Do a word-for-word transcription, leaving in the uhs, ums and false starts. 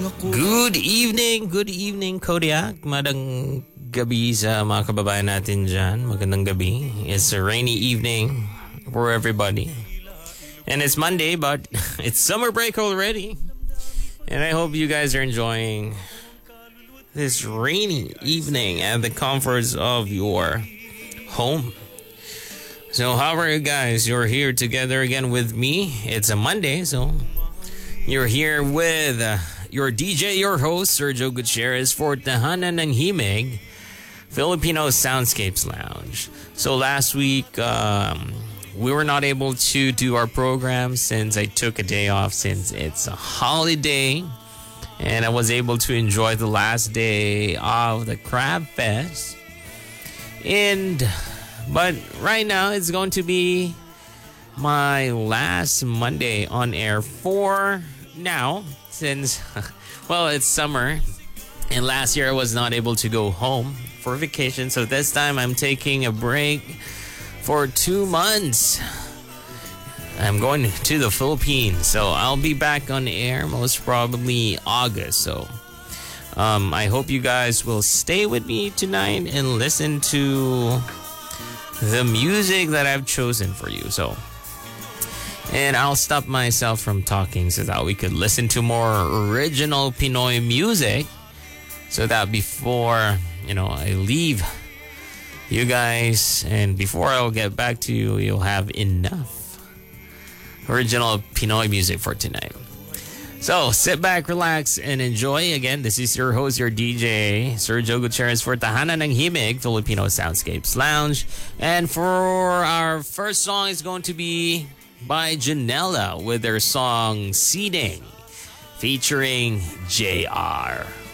Good evening, good evening, Kodiak. Madang gabi sa mga kababayan natin dyan. Magandang gabi. It's a rainy evening for everybody. And it's Monday, but it's summer break already. And I hope you guys are enjoying this rainy evening at the comforts of your home. So how are you guys? You're here together again with me. It's a Monday, so you're here with uh, your D J, your host, Sergio Gutierrez for Tahanan ng Himig, Filipino Soundscapes Lounge. So last week, um, we were not able to do our program since I took a day off since it's a holiday. And I was able to enjoy the last day of the Crab Fest. And, but right now it's going to be my last Monday on air for now, since, well, it's summer, and last year I was not able to go home for vacation, so this time I'm taking a break for two months. I'm going to the Philippines, so I'll be back on air most probably August, so um, I hope you guys will stay with me tonight and listen to the music that I've chosen for you, so... And I'll stop myself from talking so that we could listen to more original Pinoy music. So that before, you know, I leave you guys and before I'll get back to you, you'll have enough original Pinoy music for tonight. So sit back, relax, and enjoy. Again, this is your host, your D J, Sergio Gutierrez for Tahanan ng Himig, Filipino Soundscapes Lounge. And for our first song is going to be by Janela with their song Seeding, featuring J R.